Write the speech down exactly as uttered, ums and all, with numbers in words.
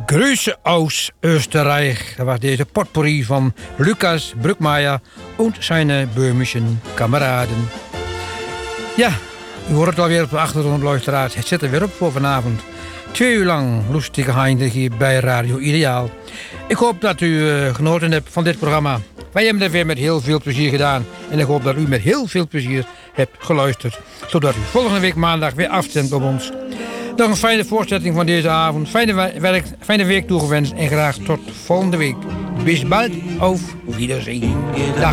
Grüße aus Österreich. Dat was deze potpourri van Lucas Bruckmeijer en zijn Böhmischen kameraden. Ja, u hoort het alweer op de achtergrond, luisteraars. Het zit er weer op voor vanavond. Twee uur lang lustige Heinrich hier bij Radio Ideaal. Ik hoop dat u uh, genoten hebt van dit programma. Wij hebben het weer met heel veel plezier gedaan. En ik hoop dat u met heel veel plezier hebt geluisterd. Zodat u volgende week maandag weer afstemt op ons. Nog een fijne voortzetting van deze avond. Fijne, werk, fijne week toegewenst. En graag tot volgende week. Bis bald. Auf Wiedersehen. Dag.